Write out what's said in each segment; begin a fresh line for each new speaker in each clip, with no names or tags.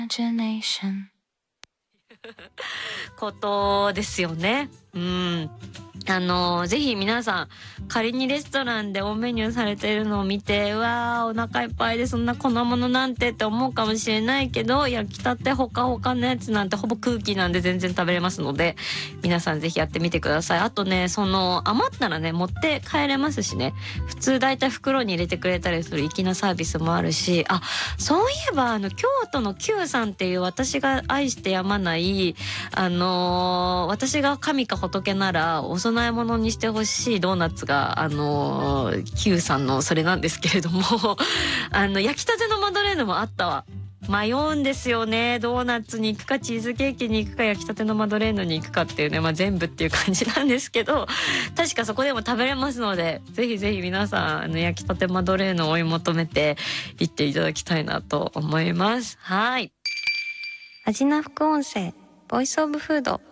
ことですよね。ぜひ皆さん仮にレストランでオンメニューされているのを見て、うわーお腹いっぱいでそんな粉物なんてって思うかもしれないけど、焼きたてほかほかのやつなんてほぼ空気なんで全然食べれますので、皆さんぜひやってみてください。あとね、余ったらね持って帰れますしね。普通だいたい袋に入れてくれたりする粋なサービスもあるし、そういえば京都の Q さんっていう私が愛してやまない私が神か仏ならお供え物にしてほしいドーナツがQ さんのそれなんですけれども焼きたてのマドレーヌもあったわ。迷うんですよね。ドーナツに行くかチーズケーキに行くか焼きたてのマドレーヌに行くかっていうね、全部っていう感じなんですけど、確かそこでも食べれますので、ぜひぜひ皆さん焼きたてマドレーヌを追い求めて行っていただきたいなと思います。はい。味な副音声ボイスオブフード。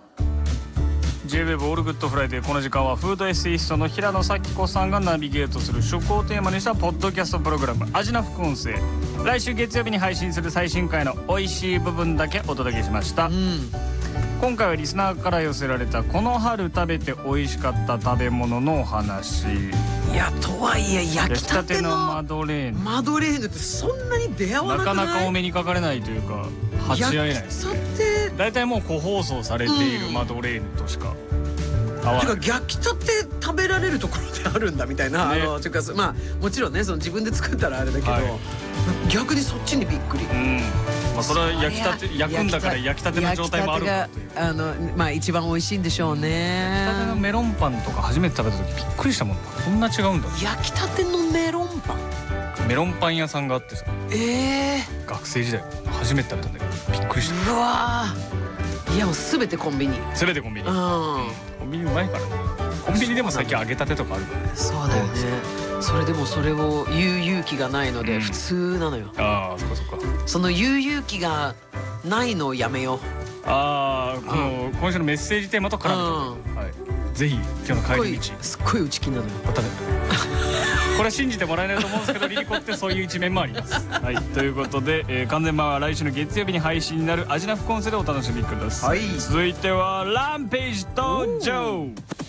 J-WEB オールグッドフライデー。この時間はフードエッセイストの平野咲子さんがナビゲートする食をテーマにしたポッドキャストプログラム味な副音声。来週月曜日に配信する最新回の美味しい部分だけお届けしました。今回はリスナーから寄せられたこの春食べて美味しかった食べ物のお話。
いや、とはいえ焼きたての
マドレーヌ
ってそんなに出会わなくない？
なかなかお目にかかれないというか鉢合えないですね。だいたいもう個包装されているマドレーヌとしか合わない。
てか焼きたて食べられるところであるんだみたいな、
ね、
てかもちろんね自分で作ったらあれだけど、逆にそっちにびっくり。
それは焼くんだから焼きたての状態もある
が一番美味しいんでしょうね。
焼きたてのメロンパンとか初めて食べた時びっくりしたもん。こんな違うんだ。
焼きたてのメロンパン、
メロンパン屋さんがあってさ、学生時代初めて食べたんだけどびっくりした。
うわー、いやもう全てコンビニ。
コンビニうまいからね。コンビニでも最近揚げたてとかあるからね。
そうだよね。それを言う勇気がないので普通なのよ。
ああ、そっかそっか。
その言う勇気がないのをやめよう。
今週のメッセージテーマと絡めて、ぜひ今日の帰り道
すっごい内気なのよ。
これは信じてもらえないと思うんですけどリリコってそういう一面もあります。はい、ということで、完全版は来週の月曜日に配信になる味な副音声でお楽しみください。続いてはランページ登場。